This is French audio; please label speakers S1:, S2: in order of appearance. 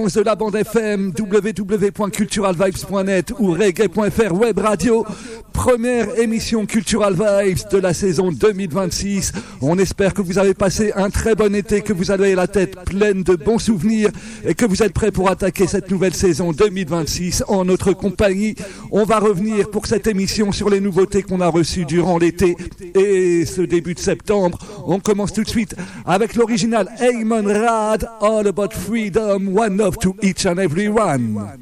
S1: fréquences de la bande FM, www.culturalvibes.net ou reggae.fr web radio. Première émission Cultural Vibes de la saison 2026. On espère que vous avez passé un très bon été, que vous avez la tête pleine de bons souvenirs et que vous êtes prêts pour attaquer cette nouvelle saison 2026 en notre compagnie. On va revenir pour cette émission sur les nouveautés qu'on a reçues durant l'été et ce début de septembre. On commence tout de suite avec l'original Amon Rad, All About Freedom, One Love to Each and Everyone.